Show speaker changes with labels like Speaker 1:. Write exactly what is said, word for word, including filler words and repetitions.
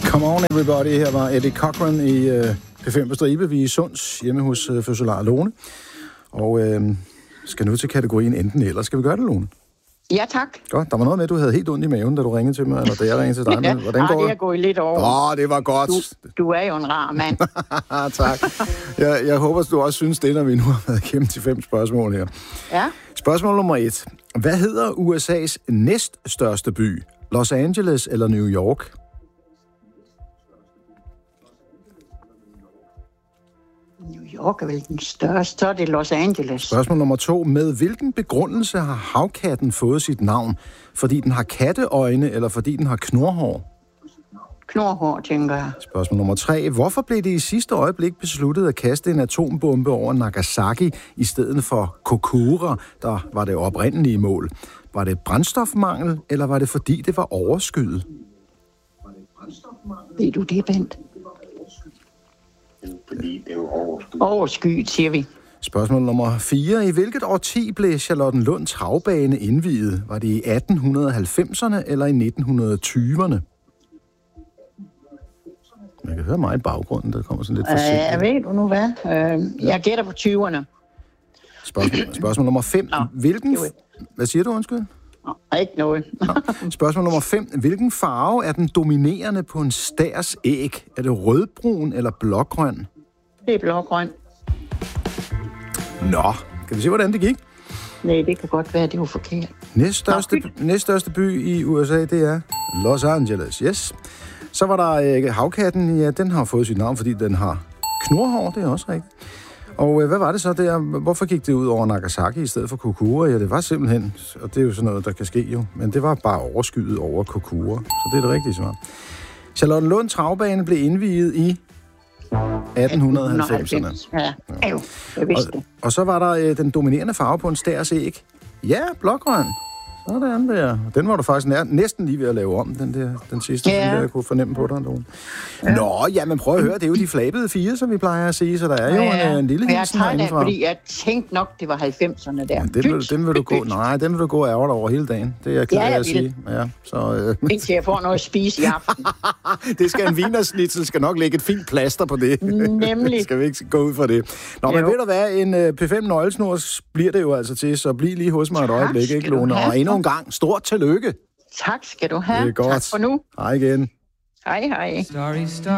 Speaker 1: Come on everybody, her var Eddie Cochran i uh, P fem på stribe. Vi er i Sunds, hjemme hos uh, Fødselar Lone. Og uh, skal nu til kategorien enten eller. Skal vi gøre det, Lone?
Speaker 2: Ja, tak.
Speaker 1: Godt. Der var noget med, at du havde helt ondt i maven, da du ringede til mig, eller da jeg ringede til dig.
Speaker 2: Ja.
Speaker 1: Men hvordan går det?
Speaker 2: det er gået lidt over.
Speaker 1: Åh, oh, det var godt.
Speaker 2: Du, du er jo en rar mand.
Speaker 1: Tak. Jeg, jeg håber, du også synes det, når vi nu har været igennem til fem spørgsmål her.
Speaker 2: Ja.
Speaker 1: Spørgsmål nummer et. Hvad hedder U S A's næststørste by? Los Angeles eller New York?
Speaker 2: New York er vel den største, så er det Los Angeles.
Speaker 1: Spørgsmål nummer to. Med hvilken begrundelse har havkatten fået sit navn? Fordi den har katteøjne, eller fordi den har knorhår?
Speaker 2: Knorhår, tænker jeg.
Speaker 1: Spørgsmål nummer tre. Hvorfor blev det i sidste øjeblik besluttet at kaste en atombombe over Nagasaki i stedet for Kokura, der var det oprindelige mål? Var det brændstofmangel, eller var det fordi det var overskyet?
Speaker 2: Ved du det, Bent?
Speaker 3: Fordi det er jo overskyet.
Speaker 2: Overskyet, siger vi.
Speaker 1: Spørgsmål nummer fire. I hvilket årti blev Charlottenlund Travbane indviet? Var det i atten halvfemserne eller i nitten tyverne? Man kan høre mig i baggrunden, der kommer sådan lidt forsigtigt.
Speaker 2: Jeg ved du nu hvad? Øh, jeg gætter på tyverne.
Speaker 1: Spørgsmål, spørgsmål nummer fem. Hvilken... Hvad siger du, undskyld?
Speaker 2: Nå, ikke noget.
Speaker 1: Spørgsmål nummer fem. Hvilken farve er den dominerende på en stærs æg? Er det rødbrun eller blågrøn?
Speaker 2: Det er blågrøn.
Speaker 1: Nå, kan vi se, hvordan det gik?
Speaker 2: Nej, det kan godt være, det var forkert.
Speaker 1: Næststørste, næststørste by i U S A, det er Los Angeles. Yes. Så var der øh, havkatten. Ja, den har fået sit navn, fordi den har knorhår. Det er også rigtigt. Og øh, hvad var det så der? Hvorfor gik det ud over Nagasaki i stedet for Kokura? Ja, det var simpelthen, og det er jo sådan noget, der kan ske jo, men det var bare overskyet over Kokura. Så det er det rigtige svar. Charlottenlund Travbane blev indviet i atten halvfemserne.
Speaker 2: Ja, ja. Jeg vidste det.
Speaker 1: Og, og så var der øh, den dominerende farve på en stærs æg. Ja, blågrøn. Sådan der. Den var du faktisk nær, næsten lige ved at lave om, den der, den sidste,
Speaker 2: ja.
Speaker 1: der jeg kunne fornemme på dig. Ja. Nå, ja, men prøv at høre, det er jo de flabede fire, som vi plejer at sige, så der er jo ja. en, en lille hilsen herindefra.
Speaker 2: Jeg tager det, fordi jeg tænkte nok, det var halvfemserne der.
Speaker 1: Ja, den, vil, den vil du gå, nej, den vil du gå ærger over hele dagen. Det er jeg ked af
Speaker 2: ja,
Speaker 1: at sige. Ja, så, øh.
Speaker 2: Indtil jeg får noget at spise i aften.
Speaker 1: Det skal en wienersnitzel, skal nok lægge et fint plaster på det.
Speaker 2: Nemlig.
Speaker 1: Skal vi ikke gå ud for det. Nå, men jo. Ved du hvad, en uh, P fem nøglesnor bliver det jo altså til, så bliv lige hos mig et øjeblik, ikke, Lone? Og endnu en gang, stort tillykke.
Speaker 2: Tak skal du have.
Speaker 1: Det er godt.
Speaker 2: Tak for nu.
Speaker 1: Hej igen.
Speaker 2: Hej, hej. Story, story.